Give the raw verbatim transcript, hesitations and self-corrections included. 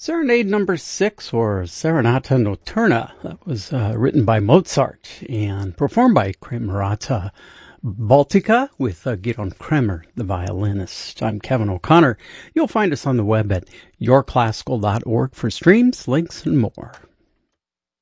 Serenade number six, or Serenata Notturna, that was uh, written by Mozart and performed by Camerata Baltica with uh, Gidon Kremer, the violinist. I'm Kevin O'Connor. You'll find us on the web at your classical dot org for streams, links, and more.